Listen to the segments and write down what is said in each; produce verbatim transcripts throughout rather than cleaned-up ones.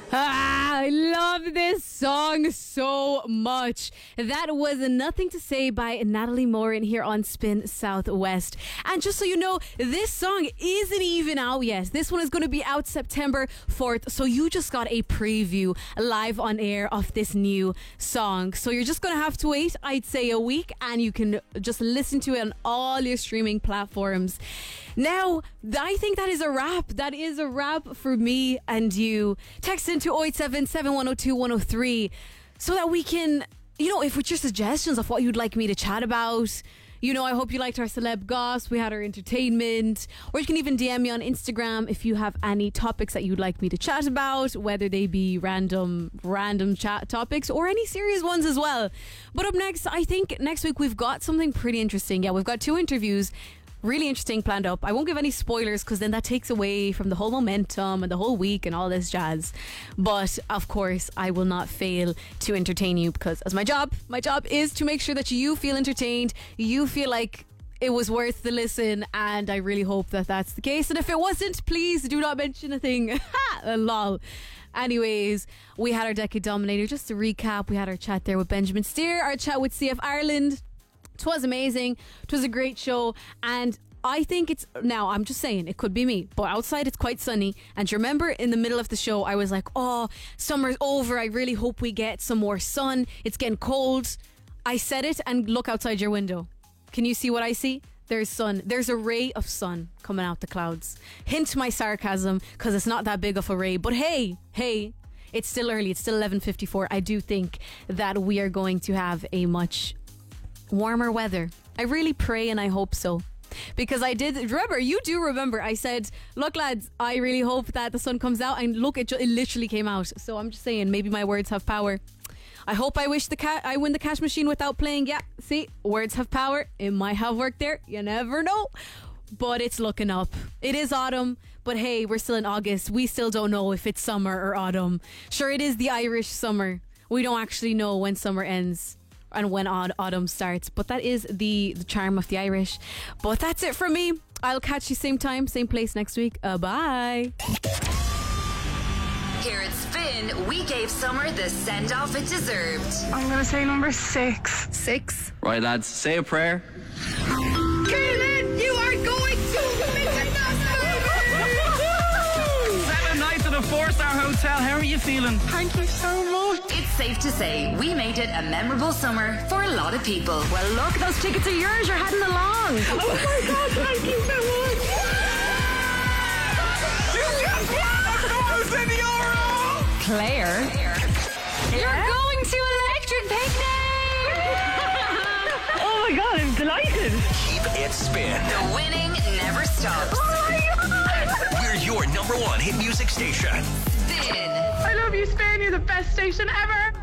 Ah, I love this song so much. That was Nothing to Say by Natalie Morin here on Spin Southwest. And just so you know, this song isn't even out yet. This one is going to be out September fourth. So you just got a preview live on air of this new song. So you're just going to have to wait, I'd say, a week, and you can just listen to it on all your streaming platforms. Now, I think that is a wrap. That is a wrap for me and you. Text into oh eight seven, seven one oh two, one oh three so that we can, you know, if with your suggestions of what you'd like me to chat about. You know, I hope you liked our celeb goss. We had our entertainment. Or you can even D M me on Instagram if you have any topics that you'd like me to chat about, whether they be random, random chat topics or any serious ones as well. But up next, I think next week we've got something pretty interesting. Yeah, we've got two interviews. Really interesting planned up. I won't give any spoilers because then that takes away from the whole momentum and the whole week and all this jazz. But of course, I will not fail to entertain you because as my job, my job is to make sure that you feel entertained, you feel like it was worth the listen, and I really hope that that's the case. And if it wasn't, please do not mention a thing. Lol. Anyways, we had our Decade Dominator. Just to recap, we had our chat there with Benjamin Steer, our chat with C F Ireland. It was amazing. It was a great show. And I think it's, now I'm just saying, it could be me, but outside it's quite sunny. And you remember in the middle of the show, I was like, oh, summer's over. I really hope we get some more sun. It's getting cold. I said it, and look outside your window. Can you see what I see? There's sun. There's a ray of sun coming out the clouds. Hint my sarcasm, because it's not that big of a ray. But hey, hey, it's still early. It's still eleven fifty-four. I do think that we are going to have a much warmer weather. I really pray and I hope so. Because I did remember, you do remember, I said, look lads, I really hope that the sun comes out, and look, it, ju- it literally came out. So I'm just saying, maybe my words have power. I hope I wish the cat I win the cash machine without playing. Yeah, see, words have power. It might have worked there. You never know. But it's looking up. It is autumn, but hey, we're still in August. We still don't know if it's summer or autumn. Sure, it is the Irish summer. We don't actually know when summer ends and when aut- autumn starts, but that is the, the charm of the Irish. But that's it from me. I'll catch you same time, same place next week. Uh, bye. Here at Spin, we gave summer the send-off it deserved. I'm going to say number six. Six. Right, lads, say a prayer. Kaylin, you are going to Mission Seven nights at a four-star hotel. How are you feeling? Thank you so much. It's safe to say we made it a memorable summer for a lot of people. Well, look, those tickets are yours. You're heading along. Oh my God, thank you so much. You just won a thousand euro! Claire. You're going to Electric Picnic. Oh my God, I'm delighted. Keep it spin. The winning never stops. Oh my God. We're your number one hit music station. Spin. I love you, Spain. You're the best station ever.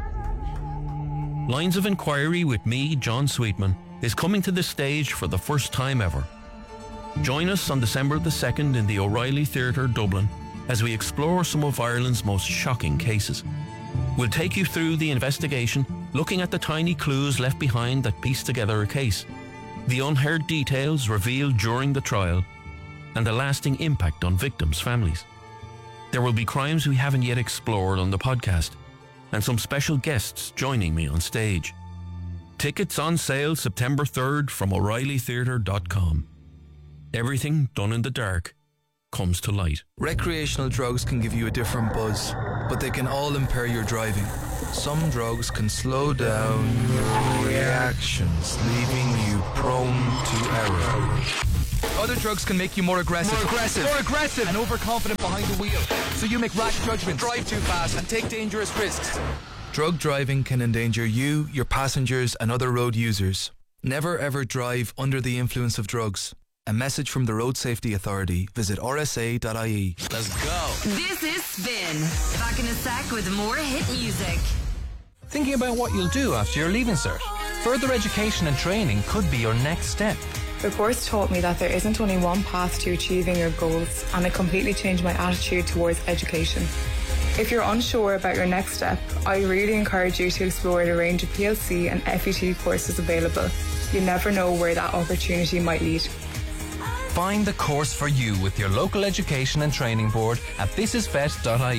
Lines of Inquiry with me, John Sweetman, is coming to the stage for the first time ever. Join us on December the second in the O'Reilly Theatre, Dublin, as we explore some of Ireland's most shocking cases. We'll take you through the investigation, looking at the tiny clues left behind that piece together a case, the unheard details revealed during the trial, and the lasting impact on victims' families. There will be crimes we haven't yet explored on the podcast, and some special guests joining me on stage. Tickets on sale September third from O'Reilly Theatre dot com. Everything done in the dark comes to light. Recreational drugs can give you a different buzz, but they can all impair your driving. Some drugs can slow down your reactions, leaving you prone to error. Other drugs can make you more aggressive. More aggressive. More aggressive. And overconfident behind the wheel. So you make rash judgments, drive too fast, and take dangerous risks. Drug driving can endanger you, your passengers, and other road users. Never ever drive under the influence of drugs. A message from the Road Safety Authority. Visit r s a dot i e. Let's go. This is Spin. Back in a sec with more hit music. Thinking about what you'll do after your Leaving Cert? Further education and training could be your next step. The course taught me that there isn't only one path to achieving your goals, and it completely changed my attitude towards education. If you're unsure about your next step, I really encourage you to explore the range of P L C and F E T courses available. You never know where that opportunity might lead. Find the course for you with your local education and training board at this is vet dot i e.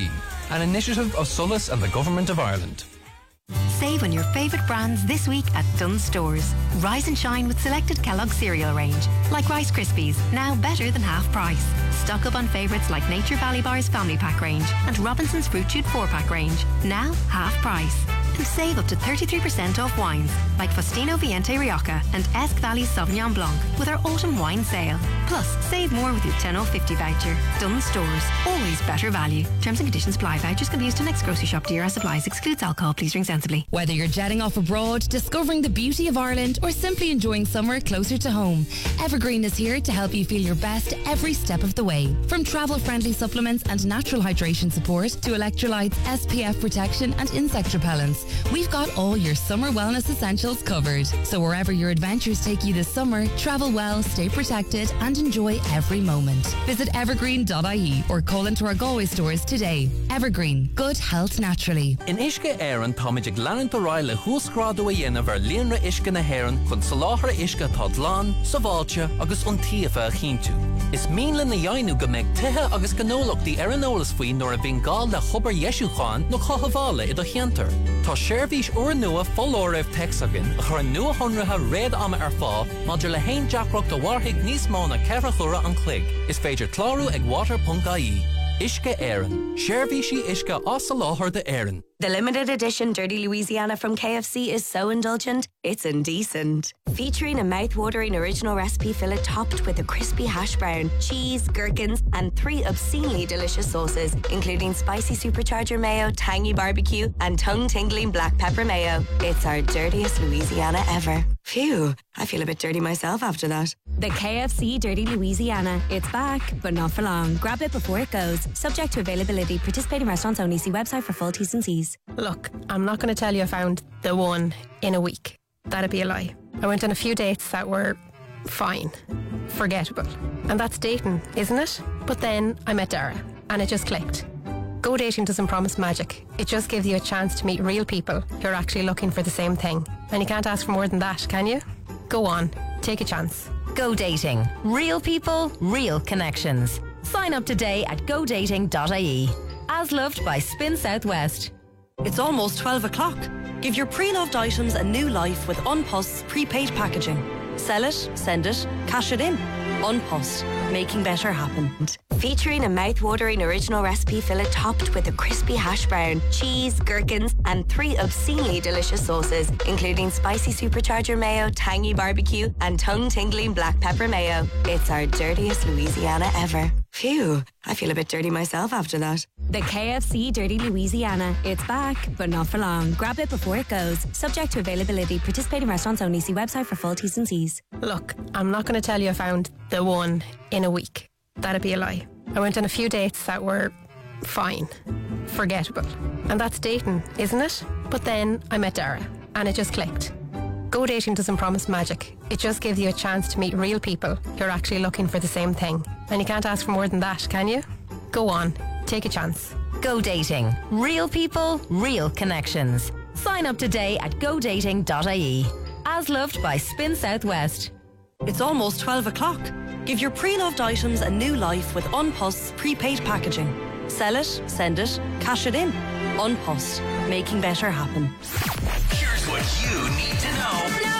an initiative of Solas and the Government of Ireland. Save on your favourite brands this week at Dunnes Stores. Rise and shine with selected Kellogg's cereal range, like Rice Krispies, now better than half price. Stock up on favourites like Nature Valley Bar's Family Pack range and Robinson's Fruit Shoot four pack range, now half price. And save up to thirty-three percent off wines like Faustino Viente Rioja and Esk Valley Sauvignon Blanc with our autumn wine sale. Plus, save more with your ten off fifty voucher. Dunnes Stores, always better value. Terms and conditions apply. Vouchers can be used to next grocery shop. D R S supplies. Excludes alcohol. Please drink sensibly. Whether you're jetting off abroad, discovering the beauty of Ireland, or simply enjoying summer closer to home, Evergreen is here to help you feel your best every step of the way. From travel-friendly supplements and natural hydration support to electrolytes, S P F protection and insect repellents, we've got all your summer wellness essentials covered. So wherever your adventures take you this summer, travel well, stay protected and enjoy every moment. Visit evergreen dot I E or call into our Galway stores today. Evergreen, good health naturally. In Ishka Éireann táidig leanann do raibh le húsgrádu a dhéanamh ar líonra Ishka na hÉireann chun soláthar Ishka tá dlán, sa bháilte agus iontaofa a chinntiú. Is míle na dhéanú go mbeidh tithe agus gnólachtaí ar an eolas faoin nuair a bhíonn gá le chobar Yesúcháin nó chothabhála i do cheantar. Tá seirbhís uair nua follóibh texagan a chur nua honratha réad ama ar fá maidir le haon deacracht do warthaigh níos mó na ceithre chura an clig. Is féidir clárú ag water dot I E. Ishka Éireann. Seirbhísí Ishka as sa láthair de Éireann. The limited edition Dirty Louisiana from K F C is so indulgent, it's indecent. Featuring a mouth-watering original recipe fillet topped with a crispy hash brown, cheese, gherkins, and three obscenely delicious sauces, including spicy supercharger mayo, tangy barbecue, and tongue-tingling black pepper mayo. It's our dirtiest Louisiana ever. Phew, I feel a bit dirty myself after that. The K F C Dirty Louisiana. It's back, but not for long. Grab it before it goes. Subject to availability. Participating restaurants only. See website for full T's and C's. Look, I'm not going to tell you I found the one in a week. That'd be a lie. I went on a few dates that were fine, forgettable. And that's dating, isn't it? But then I met Dara, and it just clicked. Go dating doesn't promise magic. It just gives you a chance to meet real people who are actually looking for the same thing. And you can't ask for more than that, can you? Go on, take a chance. Go dating. Real people, real connections. Sign up today at go dating dot I E. As loved by Spin Southwest. It's almost twelve o'clock. Give your pre-loved items a new life with Unpost's prepaid packaging. Sell it, send it, cash it in. Unpost, making better happen. Featuring a mouth-watering original recipe fillet topped with a crispy hash brown, cheese, gherkins, and three obscenely delicious sauces, including spicy supercharger mayo, tangy barbecue, and tongue-tingling black pepper mayo. It's our dirtiest Louisiana ever. Phew, I feel a bit dirty myself after that. The K F C Dirty Louisiana. It's back, but not for long. Grab it before it goes. Subject to availability. Participating restaurants only. See website for full T's and C's. Look, I'm not going to tell you I found the one in a week. That'd be a lie. I went on a few dates that were fine, forgettable. And that's dating, isn't it? But then I met Dara, and it just clicked. Go dating doesn't promise magic. It just gives you a chance to meet real people who are actually looking for the same thing. And you can't ask for more than that, can you? Go on, take a chance. Go dating. Real people, real connections. Sign up today at go dating dot I E. As loved by Spin Southwest. It's almost twelve o'clock. Give your pre-loved items a new life with Unpost's prepaid packaging. Sell it, send it, cash it in. Unpost, making better happen. Here's what you need to know now.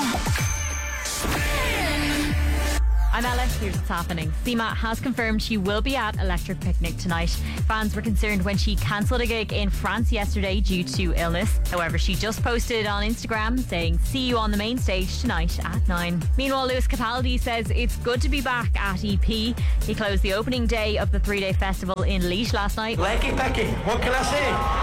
I'm Ella, here's what's happening. Seema has confirmed she will be at Electric Picnic tonight. Fans were concerned when she cancelled a gig in France yesterday due to illness. However, she just posted on Instagram saying, see you on the main stage tonight at nine. Meanwhile, Lewis Capaldi says it's good to be back at E P. He closed the opening day of the three-day festival in Laois last night. Leggy Pecky, what can I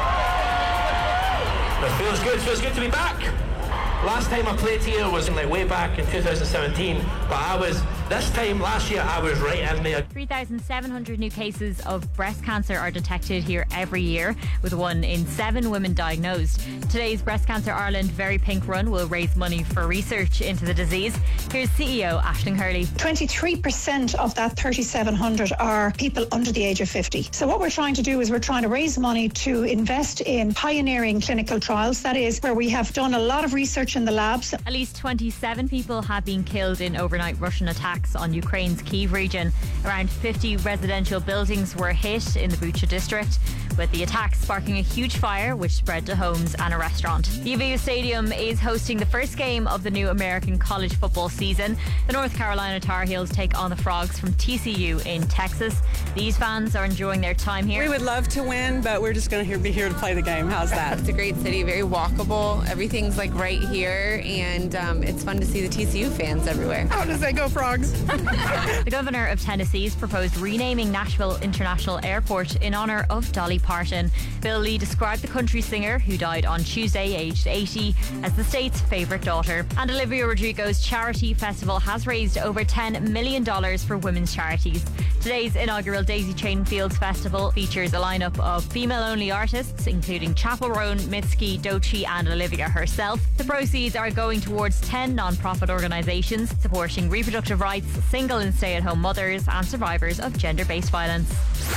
say? It feels good, feels good to be back. Last time I played here was like way back in two thousand seventeen, but I was, this time last year, I was right in there. three thousand seven hundred new cases of breast cancer are detected here every year, with one in seven women diagnosed. Today's Breast Cancer Ireland Very Pink Run will raise money for research into the disease. Here's C E O Aisling Hurley. twenty-three percent of that thirty-seven hundred are people under the age of fifty. So what we're trying to do is we're trying to raise money to invest in pioneering clinical trials. That is where we have done a lot of research in the labs. At least twenty-seven people have been killed in overnight Russian attacks on Ukraine's Kyiv region. Around fifty residential buildings were hit in the Bucha district. with the attack sparking a huge fire which spread to homes and a restaurant. The Aviva Stadium is hosting the first game of the new American college football season. The North Carolina Tar Heels take on the Frogs from T C U in Texas. These fans are enjoying their time here. We would love to win, but we're just going to be here to play the game. How's that? It's a great city, very walkable. Everything's like right here, and um, it's fun to see the T C U fans everywhere. How does that go, Frogs? The governor of Tennessee's proposed renaming Nashville International Airport in honour of Dolly Parton. Bill Lee described the country singer, who died on Tuesday aged eighty, as the state's favourite daughter. And Olivia Rodrigo's charity festival has raised over ten million dollars for women's charities. Today's inaugural Daisy Chain Fields Festival features a lineup of female-only artists, including Chappell Roan, Mitski, Doechii and Olivia herself. The proceeds are going towards ten non-profit organisations supporting reproductive rights, single and stay-at-home mothers and survivors of gender-based violence.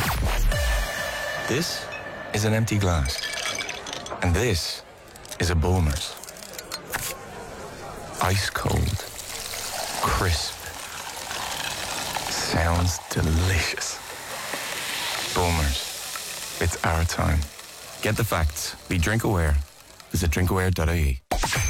This is an empty glass. And this is a Bulmers. Ice cold. Crisp. Sounds delicious. Bulmers. It's our time. Get the facts. Be drink aware. Visit drink aware dot I E.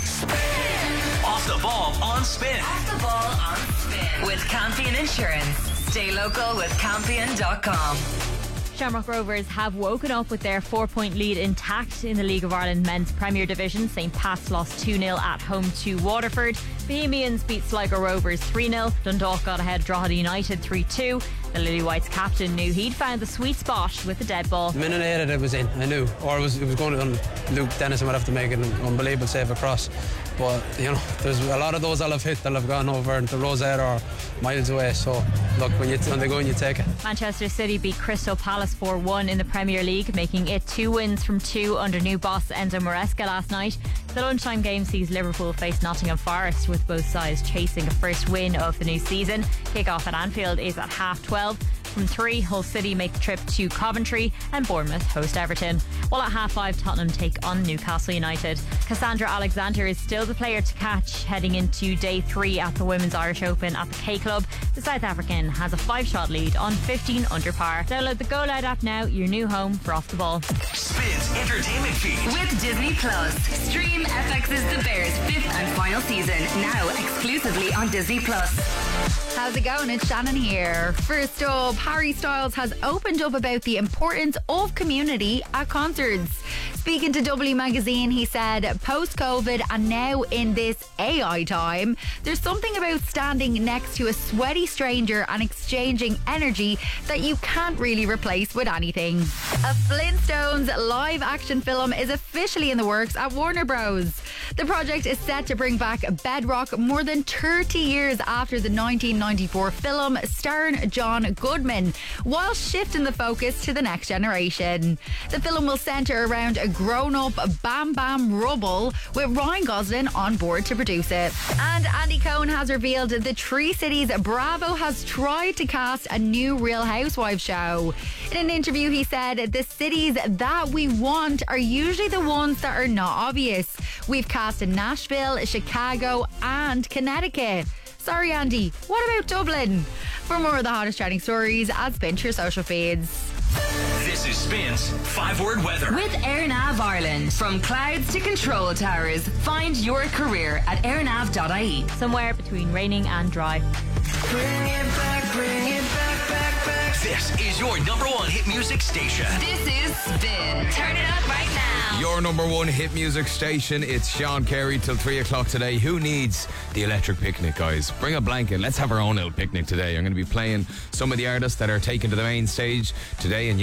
Off the ball on Spin. Off the ball on Spin with Campion Insurance. Stay local with Campion dot com. Shamrock Rovers have woken up with their four-point lead intact in the League of Ireland Men's Premier Division. Saint Pat's lost two nil at home to Waterford. Bohemians beat Sligo Rovers three nil. Dundalk got ahead of Drogheda United three two. The Lily Whites captain knew he'd found the sweet spot with the dead ball. The minute I hit it, it was in. I knew. Or it was, it was going to... Luke Dennison would have to make an unbelievable save across. But, you know, there's a lot of those I'll have hit that have gone over into Rosetta or miles away. So, look, when, you, when they go in, you take it. Manchester City beat Crystal Palace four one in the Premier League, making it two wins from two under new boss Enzo Maresca last night. The lunchtime game sees Liverpool face Nottingham Forest, with both sides chasing a first win of the new season. Kick-off at Anfield is at half twelve. From three, Hull City make the trip to Coventry and Bournemouth host Everton. While at half five, Tottenham take on Newcastle United. Cassandra Alexander is still the player to catch heading into day three at the Women's Irish Open at the K Club. The South African has a five-shot lead on fifteen under par. Download the Go Loud app now, your new home for Off the Ball. Spins Entertainment Feed with Disney Plus. Stream F X's The Bears' fifth and final season now exclusively on Disney Plus. How's it going? It's Shannon here. First up, Harry Styles has opened up about the importance of community at concerts. Speaking to W Magazine, he said, post-COVID and now in this A I time, there's something about standing next to a sweaty stranger and exchanging energy that you can't really replace with anything. A Flintstones live-action film is officially in the works at Warner Bros. The project is set to bring back Bedrock more than thirty years after the nineteen ninety-four film starring John Goodman, while shifting the focus to the next generation. The film will centre around a grown-up Bam Bam Rubble, with Ryan Gosling on board to produce it. And Andy Cohen has revealed the Three Cities Bravo has tried to cast a new Real Housewives show. In an interview, he said, the cities that we want are usually the ones that are not obvious. We've cast in Nashville, Chicago and Connecticut. Sorry, Andy. What about Dublin? For more of the hottest trending stories, add Spin to your social feeds. This is Spin's five-word weather. With AirNav Ireland. From clouds to control towers, find your career at airnav dot I E. Somewhere between raining and dry. Bring it back, bring it back, back, back. This is your number one hit music station. This is Spin. Turn it up right now. Your number one hit music station. It's Sean Carey till three o'clock today. Who needs the electric picnic, guys? Bring a blanket. Let's have our own little picnic today. I'm going to be playing some of the artists that are taken to the main stage today, and